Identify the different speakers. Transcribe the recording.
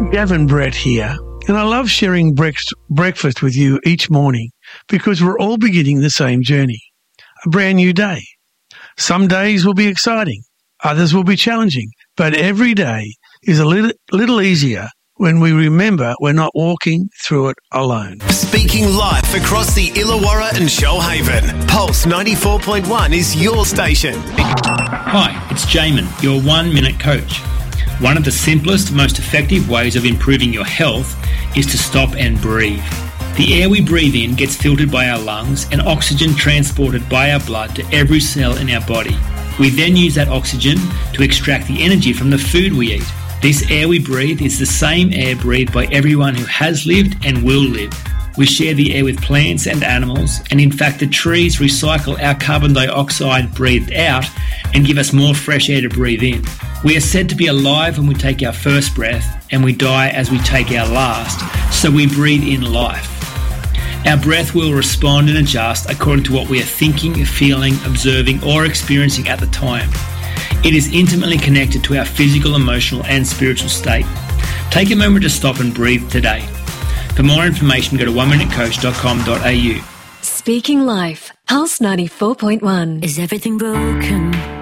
Speaker 1: Gavin Brett here, and I love sharing breakfast with you each morning because we're all beginning the same journey, a brand new day. Some days will be exciting, others will be challenging, but every day is a little easier when we remember we're not walking through it alone.
Speaker 2: Speaking life across the Illawarra and Shoalhaven, Pulse 94.1 is your station.
Speaker 3: Hi, it's Jamin, your 1 Minute Coach. One of the simplest, most effective ways of improving your health is to stop and breathe. The air we breathe in gets filtered by our lungs and oxygen transported by our blood to every cell in our body. We then use that oxygen to extract the energy from the food we eat. This air we breathe is the same air breathed by everyone who has lived and will live. We share the air with plants and animals, and in fact the trees recycle our carbon dioxide breathed out and give us more fresh air to breathe in. We are said to be alive when we take our first breath, and we die as we take our last, so we breathe in life. Our breath will respond and adjust according to what we are thinking, feeling, observing, or experiencing at the time. It is intimately connected to our physical, emotional, and spiritual state. Take a moment to stop and breathe today. For more information, go to oneminutecoach.com.au.
Speaker 4: Speaking Life, Pulse 94.1.
Speaker 5: Is everything broken?